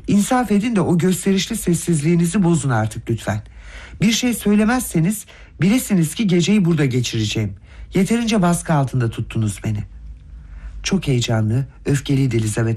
İnsaf edin de o gösterişli sessizliğinizi bozun artık lütfen. Bir şey söylemezseniz bilesiniz ki geceyi burada geçireceğim. Yeterince baskı altında tuttunuz beni. Çok heyecanlı, öfkeliydi Elizabeth